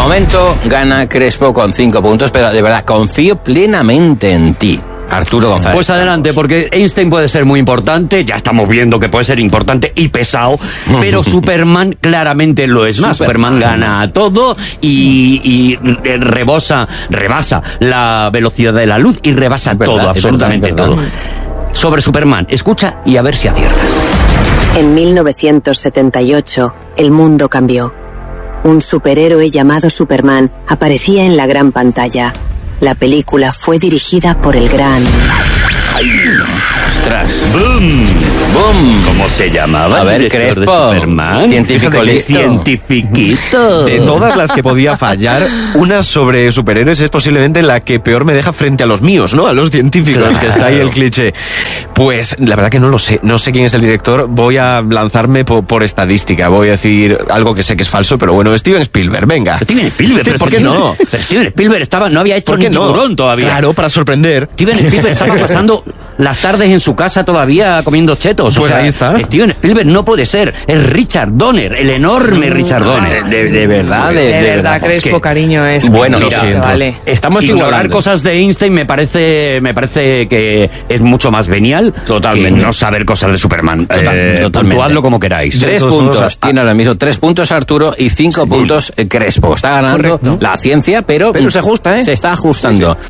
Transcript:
momento gana Crespo con 5 puntos, pero de verdad, confío plenamente en ti, Arturo González. Pues adelante, porque Einstein puede ser muy importante, ya estamos viendo que puede ser importante y pesado, pero Superman claramente lo es más. Superman gana todo y rebasa la velocidad de la luz y rebasa todo, absolutamente todo. Sobre Superman, escucha y a ver si aciertas. En 1978, el mundo cambió. Un superhéroe llamado Superman aparecía en la gran pantalla. La película fue dirigida por el gran... ¡Ostras! ¡Boom! ¡Boom! ¿Cómo se llamaba? A ver, el director de Crespo. Superman. Científico listo. Cientifiquito. De todas las que podía fallar, una sobre superhéroes es posiblemente la que peor me deja frente a los míos, ¿no? A los científicos, Claro. que está ahí el cliché. Pues la verdad que no lo sé. No sé quién es el director. Voy a lanzarme por estadística. Voy a decir algo que sé que es falso, pero bueno, Steven Spielberg, venga. Steven Spielberg. pero ¿Por qué no? Pero Steven Spielberg no había hecho ¿Por ni qué no? Tiburón todavía. Claro, para sorprender. Steven Spielberg estaba pasando las tardes en su casa todavía comiendo chetos. Pues ahí está. Steven Spielberg no puede ser. Es Richard Donner, el enorme Richard Donner. De verdad, De verdad, Crespo, Es que- cariño, es Bueno, que lo mira, siento. vale. Estamos Ignorar igualando. cosas de Einstein me parece que es mucho más venial. Totalmente. Que no saber cosas de Superman. Totalmente. Puntuadlo como queráis. 3 Todos puntos, tiene ahora mismo 3 puntos Arturo y 5 puntos Crespo. Está ganando la ciencia, pero Pero se ajusta, ¿eh? Se está ajustando.